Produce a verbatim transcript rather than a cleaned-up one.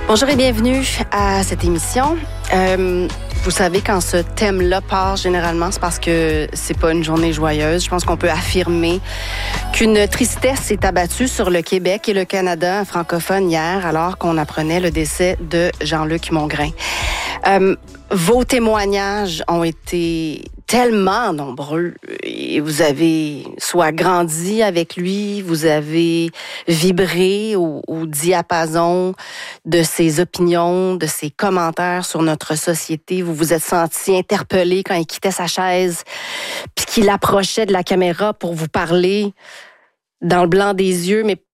Bonjour et bienvenue à cette émission. Euh, vous savez, quand ce thème-là part, généralement, c'est parce que c'est pas une journée joyeuse. Je pense qu'on peut affirmer qu'une tristesse s'est abattue sur le Québec et le Canada francophone hier, alors qu'on apprenait le décès de Jean-Luc Mongrain. Euh, vos témoignages ont été tellement nombreux et vous avez soit grandi avec lui, vous avez vibré au, au diapason de ses opinions, de ses commentaires sur notre société. Vous vous êtes senti interpellé quand il quittait sa chaise puis qu'il approchait de la caméra pour vous parler dans le blanc des yeux, mais